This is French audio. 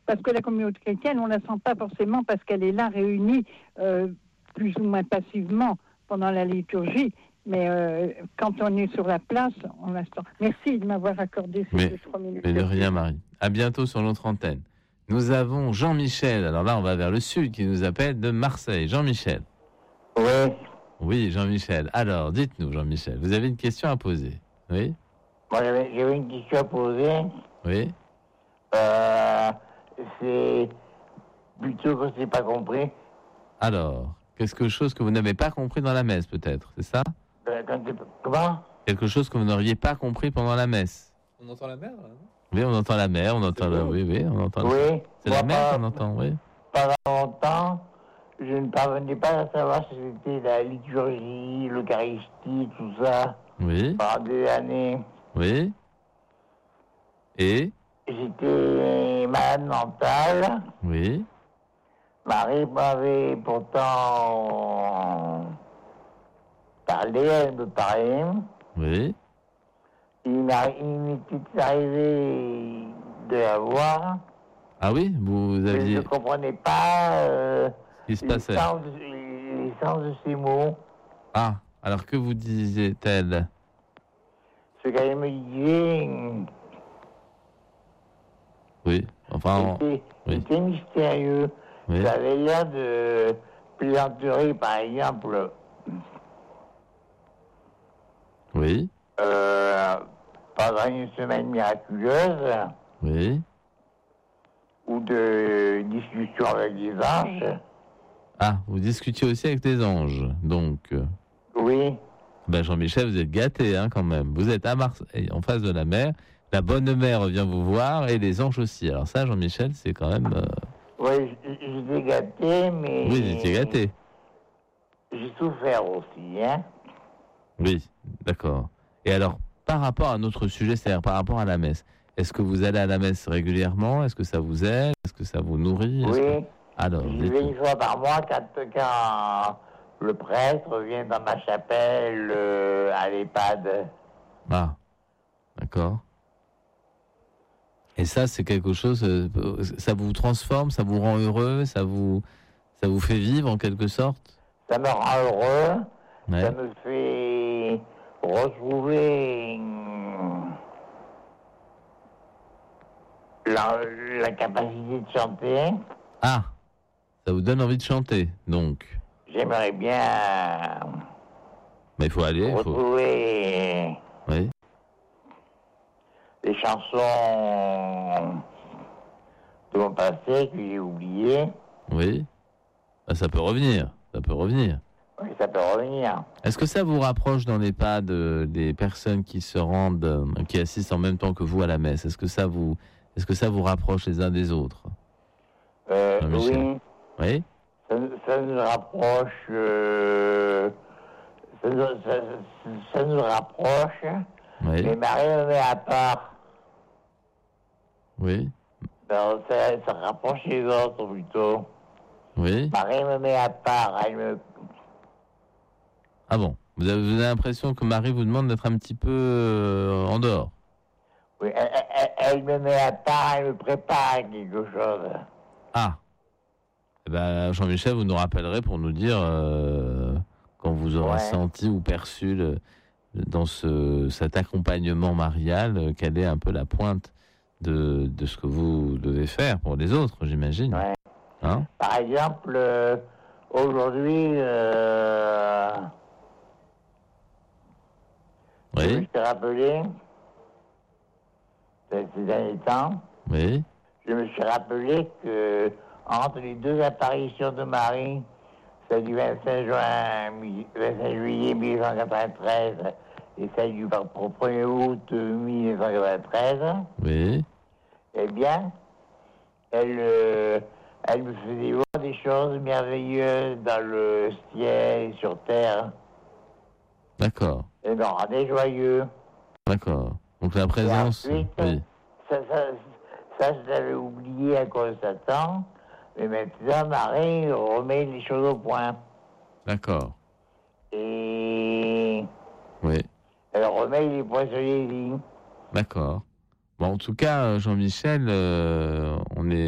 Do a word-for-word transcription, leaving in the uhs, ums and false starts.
parce que la communauté chrétienne, on ne la sent pas forcément parce qu'elle est là réunie euh, plus ou moins passivement pendant la liturgie, mais euh, quand on est sur la place, on la sent. Merci de m'avoir accordé ces mais, deux, trois minutes. Mais de rien, Marie. À bientôt sur notre antenne. Nous avons Jean-Michel, alors là on va vers le sud, qui nous appelle de Marseille. Jean-Michel. Oui. Oui, Jean-Michel. Alors, dites-nous, Jean-Michel, vous avez une question à poser? Oui. Moi, j'avais, j'avais une question à poser. Oui. Euh, c'est plutôt que je n'ai pas compris. Alors, quelque chose que vous n'avez pas compris dans la messe, peut-être, c'est ça? Euh, quand tu... Comment? Quelque chose que vous n'auriez pas compris pendant la messe. On entend la mer, là, non? Oui, on entend la mer, on entend la... Oui, oui, on entend... Oui. C'est la mer qu'on entend, oui. Pendant longtemps, je ne parvenais pas à savoir si c'était la liturgie, l'Eucharistie, tout ça. Oui. Pendant des années. Oui. Et? J'étais malade mentale. Oui. Marie m'avait pourtant parlé, elle me parlait. Oui. Il, m'a, il m'était arrivé de la voir. Ah oui, vous aviez... Je ne comprenais pas euh, ce qui se les, passait. sens, les sens de ces mots. Ah, alors que vous disait-elle? Ce qu'elle me disait... Oui, enfin... C'était, oui. c'était mystérieux. Oui. Ça avait l'air de plaisanterie, par exemple. Oui. Euh, pendant une semaine miraculeuse. Oui. Ou de discussion avec les anges. Ah, vous discutiez aussi avec des anges, donc... Oui. Ben Jean-Michel, vous êtes gâté, hein, quand même. Vous êtes à Marseille, en face de la mer. La bonne mère vient vous voir, et les anges aussi. Alors ça, Jean-Michel, c'est quand même... Euh... Oui, j'étais gâté, mais... Oui, j'étais gâté. J'ai souffert aussi, hein. Oui, d'accord. Et alors, par rapport à notre sujet, c'est-à-dire par rapport à la messe, est-ce que vous allez à la messe régulièrement? Est-ce que ça vous aide? Est-ce que ça vous nourrit? Oui. Que... Alors, je vais une fois par mois quand, quand le prêtre vient dans ma chapelle euh, à l'EHPAD. Ah, d'accord. Et ça, c'est quelque chose, euh, ça vous transforme, ça vous rend heureux, ça vous, ça vous fait vivre en quelque sorte? Ça me rend heureux, ouais. Ça me fait retrouver la, la capacité de chanter. Ah, ça vous donne envie de chanter, donc? J'aimerais bien... Mais il faut aller, retrouver... Faut... Oui. Les chansons de mon passé que j'ai oubliées. Oui. Ah, ça peut revenir. Ça peut revenir. Oui, ça peut revenir. Est-ce que ça vous rapproche dans l'EHPAD euh, des personnes qui se rendent, euh, qui assistent en même temps que vous à la messe? Est-ce que ça vous, est-ce que ça vous rapproche les uns des autres? euh, Oui. Oui. Ça, ça nous rapproche. Euh, ça, ça, ça nous rapproche. Oui. Mais Marie me met à part. Oui. Alors, ça, ça rapproche les autres plutôt. Oui. Marie me met à part. Elle me... Ah bon. Vous avez, vous avez l'impression que Marie vous demande d'être un petit peu euh, en dehors? Oui, elle, elle, elle me met à part, elle me prépare quelque chose. Ah. Eh ben, Jean-Michel, vous nous rappellerez pour nous dire euh, quand vous aurez ouais. senti ou perçu le, dans ce, cet accompagnement marial, euh, quelle est un peu la pointe de, de ce que vous devez faire pour les autres, j'imagine. Ouais. Hein? Par exemple, euh, aujourd'hui, euh, oui. je me suis rappelé, ces derniers temps, oui. je me suis rappelé que entre les deux apparitions de Marie, celle du vingt-cinq juillet mille neuf cent quatre-vingt-treize et celle du premier août mille neuf cent quatre-vingt-treize, oui. eh bien, elle, euh, elle me faisait voir des choses merveilleuses dans le ciel et sur terre. D'accord. Elle me rendait joyeux. D'accord. Donc la présence... Et ensuite, oui. ça, ça, ça, je l'avais oublié à cause de Satan. Mais maintenant, Marie remet les choses au point. D'accord. Et... Oui. Elle remet les points sur les lignes. D'accord. Bon, en tout cas, Jean-Michel, euh, on est...